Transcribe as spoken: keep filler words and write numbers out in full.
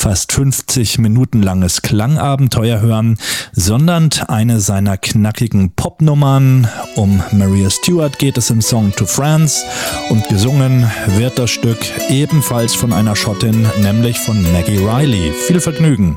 fast fünfzig Minuten langes Klangabenteuer hören, sondern eine seiner knackigen Popnummern. Um Maria Stuart geht es im Song To France und gesungen wird das Stück ebenfalls von einer Schottin, nämlich von Maggie Reilly. Viel Vergnügen!